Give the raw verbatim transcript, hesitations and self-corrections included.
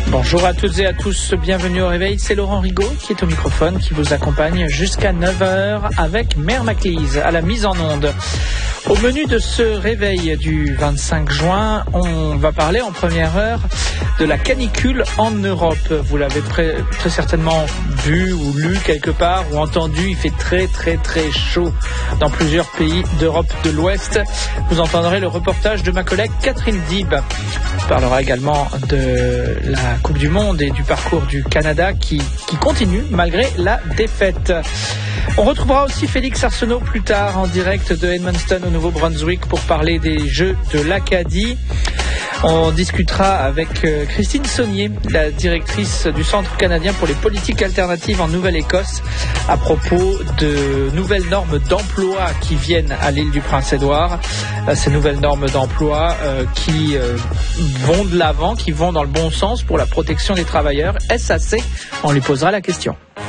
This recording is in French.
Bonjour à toutes et à tous, bienvenue au réveil, c'est Laurent Rigaud qui est au microphone, qui vous accompagne jusqu'à neuf heures avec Mère Maclise à la mise en onde. Au menu de ce réveil du vingt-cinq juin, on va parler en première heure de la canicule en Europe. Vous l'avez très, très certainement vu ou lu quelque part ou entendu, il fait très très très chaud dans plusieurs pays d'Europe de l'Ouest. Vous entendrez le reportage de ma collègue Catherine Dib. On parlera également de la Coupe du Monde et du parcours du Canada qui, qui continue malgré la défaite. On retrouvera aussi Félix Arsenault plus tard en direct de Edmundston au Nouveau-Brunswick pour parler des Jeux de l'Acadie. On discutera avec Christine Saunier, la directrice du Centre canadien pour les politiques alternatives en Nouvelle-Écosse, à propos de nouvelles normes d'emploi qui viennent à l'île du Prince-Édouard. Ces nouvelles normes d'emploi euh, qui euh, vont de l'avant, qui vont dans le bon sens pour la protection des travailleurs. Est-ce assez ? On lui posera la question.